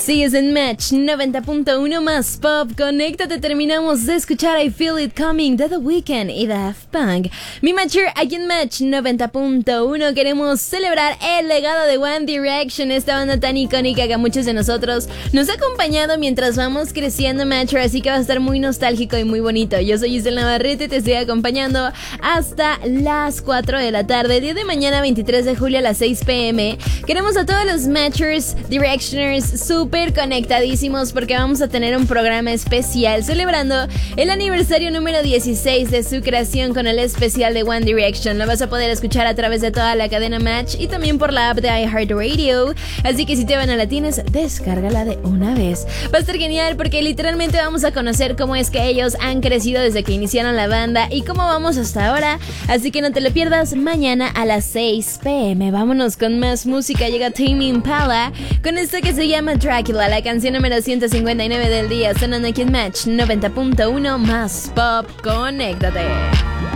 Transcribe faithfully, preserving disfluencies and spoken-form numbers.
Sigues en Match noventa punto uno más Pop. Conéctate, terminamos de escuchar I Feel It Coming de The Weeknd y Daft Punk. Mi Matcher, aquí en Match noventa punto uno queremos celebrar el legado de One Direction, esta banda tan icónica que a muchos de nosotros nos ha acompañado mientras vamos creciendo, Matcher, así que va a estar muy nostálgico y muy bonito. Yo soy Giselle Navarrete, te estoy acompañando hasta las cuatro de la tarde, día de mañana veintitrés de julio a las seis pm. Queremos a todos los Matchers, Directioners, súper conectadísimos porque vamos a tener un programa especial celebrando el aniversario número dieciséis de su creación con el especial de One Direction. Lo vas a poder escuchar a través de toda la cadena Match y también por la app de iHeartRadio, así que si te van a la tienes, descárgala de una vez. Va a estar genial porque literalmente vamos a conocer cómo es que ellos han crecido desde que iniciaron la banda y cómo vamos hasta ahora, así que no te lo pierdas mañana a las seis pm. Vámonos con más música, llega Tame Impala con esto que se llama Dracula, la canción número ciento cincuenta y nueve del día, sonando aquí en Match noventa punto uno más Pop. Conéctate.